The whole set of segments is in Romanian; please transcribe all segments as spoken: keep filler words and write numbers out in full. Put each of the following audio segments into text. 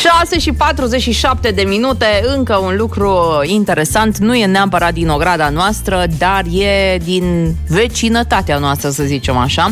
șase și patruzeci și șapte de minute, încă un lucru interesant, nu e neapărat din ograda noastră, dar e din vecinătatea noastră, să zicem așa.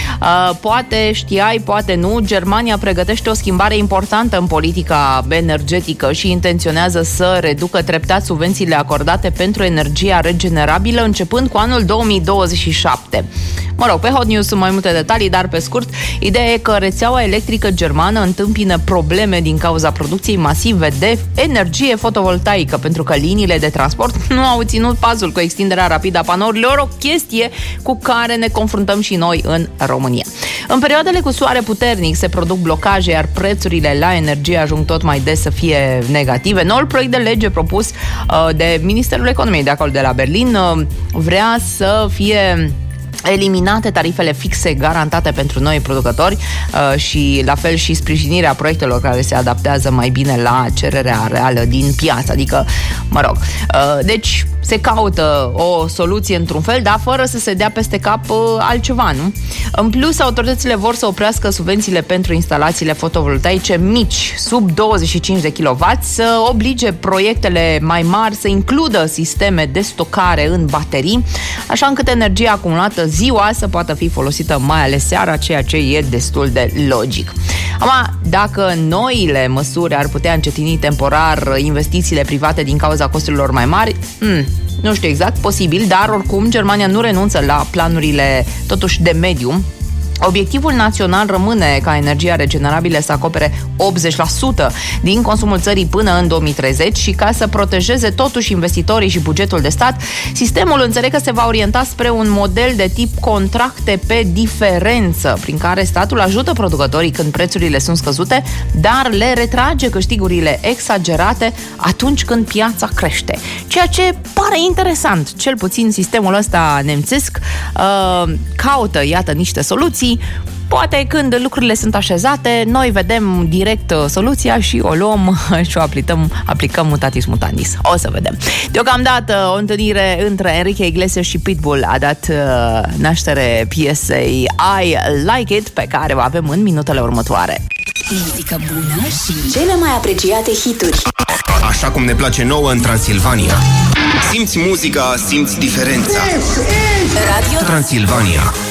Poate știai, poate nu, Germania pregătește o schimbare importantă în politica energetică și intenționează să reducă treptat subvențiile acordate pentru energia regenerabilă începând cu anul două mii douăzeci și șapte. Mă rog, pe Hot News sunt mai multe detalii, dar pe scurt, ideea e că rețeaua electrică germană întâmpină probleme din cauza producției masive de energie fotovoltaică, pentru că liniile de transport nu au ținut pasul cu extinderea rapidă a panourilor, o chestie cu care ne confruntăm și noi în România. În perioadele cu soare puternic se produc blocaje, iar prețurile la energie ajung tot mai des să fie negative. Noul proiect de lege propus uh, de Ministerul Economiei de acolo de la Berlin uh, vrea să fie eliminate tarifele fixe garantate pentru noi producători uh, și la fel și sprijinirea proiectelor care se adaptează mai bine la cererea reală din piață. Adică, mă rog, uh, deci se caută o soluție într-un fel, dar fără să se dea peste cap uh, altceva, nu? În plus, autoritățile vor să oprească subvențiile pentru instalațiile fotovoltaice mici, sub douăzeci și cinci de kilowați, să oblige proiectele mai mari să includă sisteme de stocare în baterii, așa încât energia acumulată ziua să poată fi folosită mai ales seara, ceea ce e destul de logic. Ama, dacă noile măsuri ar putea încetini temporar investițiile private din cauza costurilor mai mari, hmm, nu știu exact, posibil, dar oricum Germania nu renunță la planurile totuși de mediu. Obiectivul național rămâne ca energia regenerabilă să acopere optzeci la sută din consumul țării până în două mii treizeci și ca să protejeze totuși investitorii și bugetul de stat, sistemul înțeleg că se va orienta spre un model de tip contracte pe diferență, prin care statul ajută producătorii când prețurile sunt scăzute, dar le retrage câștigurile exagerate atunci când piața crește. Ceea ce pare interesant, cel puțin sistemul ăsta nemțesc uh, caută, iată, niște soluții. Poate când lucrurile sunt așezate, noi vedem direct soluția și o luăm și o aplicăm, aplicăm mutatis mutandis. O să vedem. Deocamdată, o întâlnire între Enrique Iglesias și Pitbull a dat uh, naștere piesei I Like It, pe care o avem în minutele următoare. Muzică bună și cele mai apreciate hituri. Așa cum ne place nouă în Transilvania. Simți muzica, simți diferența. Radio Transilvania.